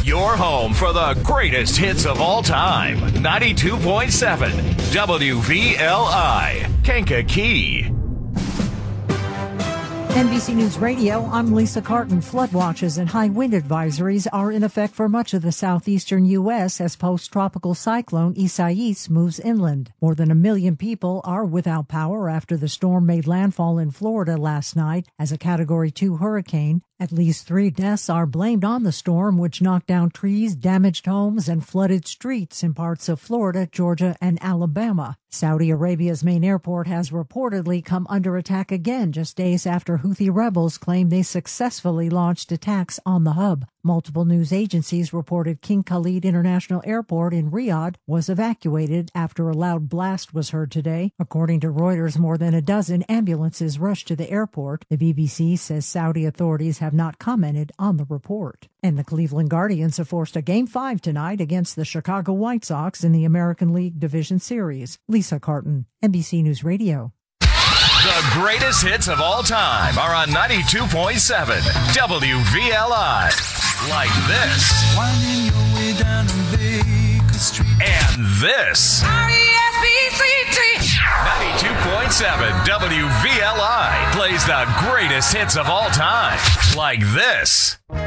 Your home for the greatest hits of all time. 92.7 WVLI, Kankakee. NBC News Radio, I'm Lisa Carton. Flood watches and high wind advisories are in effect for much of the southeastern U.S. as post-tropical cyclone Isaias moves inland. More than 1 million people are without power after the storm made landfall in Florida last night as a Category 2 hurricane. At least 3 deaths are blamed on the storm, which knocked down trees, damaged homes, and flooded streets in parts of Florida, Georgia, and Alabama. Saudi Arabia's main airport has reportedly come under attack again just days after Houthi rebels claimed they successfully launched attacks on the hub. Multiple news agencies reported King Khalid International Airport in Riyadh was evacuated after a loud blast was heard today. According to Reuters, more than a dozen ambulances rushed to the airport. The BBC says Saudi authorities have not commented on the report. And the Cleveland Guardians have forced a Game 5 tonight against the Chicago White Sox in the American League Division Series. Lisa Carton, NBC News Radio. The greatest hits of all time are on 92.7 WVLI. Like this. Winding your way down on Baker Street. And this. R-E-S-P-C-T. 92.7 WVLI plays the greatest hits of all time. Like this.